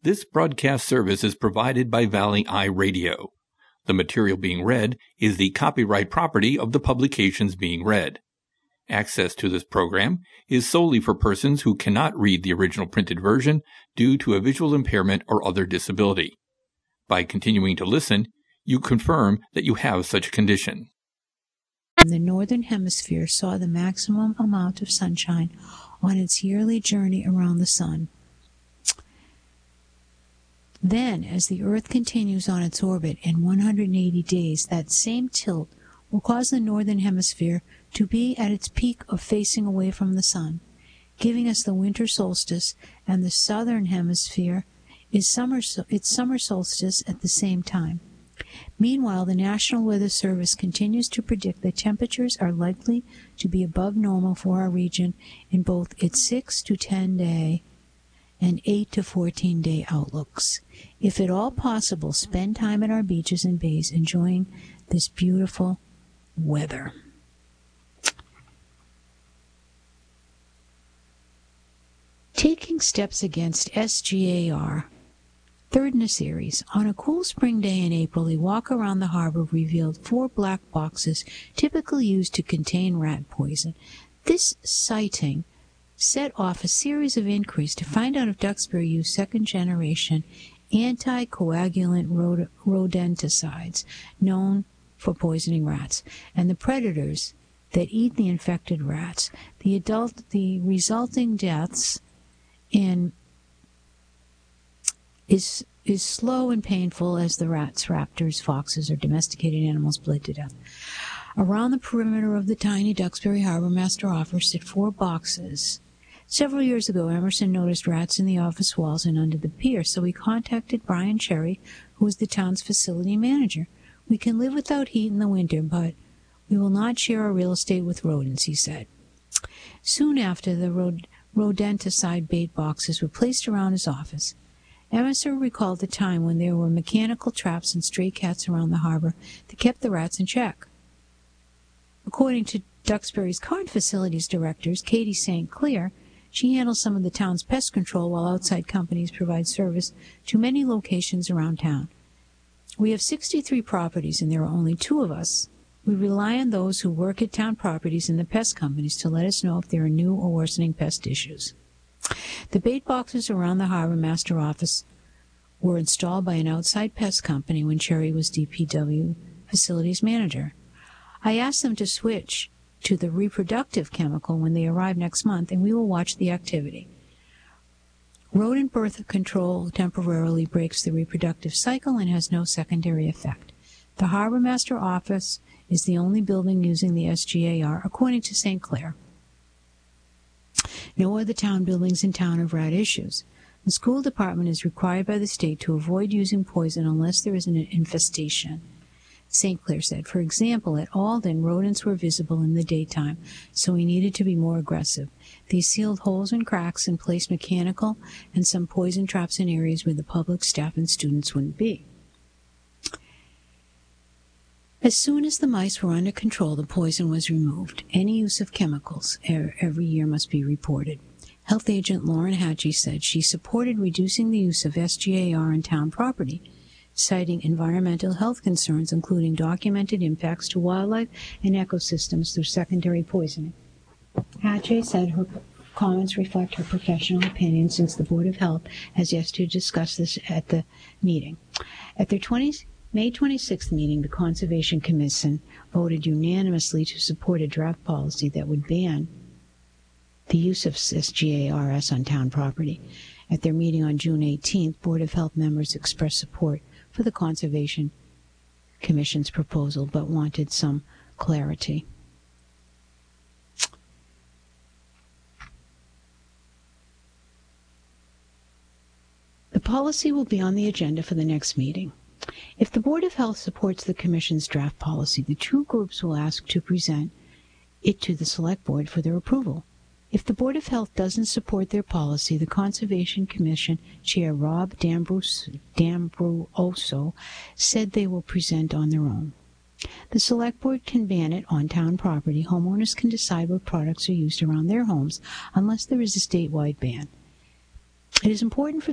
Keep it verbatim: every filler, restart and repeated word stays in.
This broadcast service is provided by Valley Eye Radio. The material being read is the copyright property of the publications being read. Access to this program is solely for persons who cannot read the original printed version due to a visual impairment or other disability. By continuing to listen, you confirm that you have such a condition. The Northern Hemisphere saw the maximum amount of sunshine on its yearly journey around the sun. Then, as the Earth continues on its orbit in one hundred eighty days, that same tilt will cause the Northern Hemisphere to be at its peak of facing away from the sun, giving us the winter solstice, and the Southern Hemisphere is summer, its summer solstice at the same time. Meanwhile, the National Weather Service continues to predict that temperatures are likely to be above normal for our region in both its six to ten day and eight to fourteen day outlooks. If at all possible, spend time at our beaches and bays enjoying this beautiful weather. Taking steps against S G A R. Third in a series. On a cool spring day in April, a walk around the harbor revealed four black boxes typically used to contain rat poison. This sighting set off a series of inquiries to find out if Duxbury used second-generation anticoagulant rod- rodenticides known for poisoning rats, and the predators that eat the infected rats. The adult, the resulting deaths in is is slow and painful as the rats, raptors, foxes, or domesticated animals bled to death. Around the perimeter of the tiny Duxbury Harbor Master office sit four boxes. Several years ago, Emerson noticed rats in the office walls and under the pier, so he contacted Brian Cherry, who was the town's facility manager. We can live without heat in the winter, but we will not share our real estate with rodents, he said. Soon after, the rod- rodenticide bait boxes were placed around his office. Emerson recalled the time when there were mechanical traps and stray cats around the harbor that kept the rats in check. According to Duxbury's current facilities directors, Katie Saint Clair, she handles some of the town's pest control while outside companies provide service to many locations around town. We have sixty-three properties and there are only two of us. We rely on those who work at town properties and the pest companies to let us know if there are new or worsening pest issues. The bait boxes around the Harbor Master office were installed by an outside pest company when Cherry was D P W facilities manager. I asked them to switch to the reproductive chemical when they arrive next month, and we will watch the activity. Rodent birth control temporarily breaks the reproductive cycle and has no secondary effect. The Harbor Master office is the only building using the S G A R, according to Saint Clair. No other town buildings in town have rat issues. The school department is required by the state to avoid using poison unless there is an infestation. Saint Clair said, for example, at Alden, rodents were visible in the daytime, so we needed to be more aggressive. They sealed holes and cracks and placed mechanical and some poison traps in areas where the public, staff, and students wouldn't be. As soon as the mice were under control, the poison was removed. Any use of chemicals every year must be reported. Health agent Lauren Hatchie said she supported reducing the use of S G A R on town property, citing environmental health concerns, including documented impacts to wildlife and ecosystems through secondary poisoning. Hatchie said her comments reflect her professional opinion since the Board of Health has yet to discuss this at the meeting. At their May twenty-sixth meeting, the Conservation Commission voted unanimously to support a draft policy that would ban the use of S G A R S on town property. At their meeting on June eighteenth, Board of Health members expressed support for the Conservation Commission's proposal, but wanted some clarity. The policy will be on the agenda for the next meeting. If the Board of Health supports the Commission's draft policy, the two groups will ask to present it to the Select Board for their approval. If the Board of Health doesn't support their policy, the Conservation Commission Chair Rob D'Ambroso said they will present on their own. The Select Board can ban it on town property. Homeowners can decide what products are used around their homes unless there is a statewide ban. It is important for